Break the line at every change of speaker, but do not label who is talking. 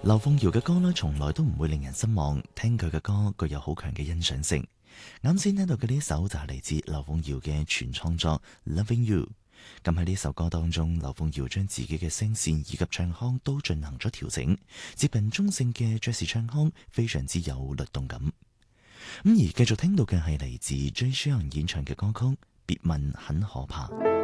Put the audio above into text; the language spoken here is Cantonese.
劉鳳堯嘅歌呢，從來都唔會令人失望，聽佢嘅歌具有好強嘅欣賞性。啱先聽到嘅呢一首就係嚟自劉鳳堯嘅全創作《Loving You》。咁喺呢首歌當中，劉鳳堯將自己嘅聲線以及唱腔都進行咗調整，接近中性嘅爵士唱腔，非常之有律動感。咁而繼續聽到嘅係嚟自 Jay Sean 演唱嘅歌曲《別問很可怕》。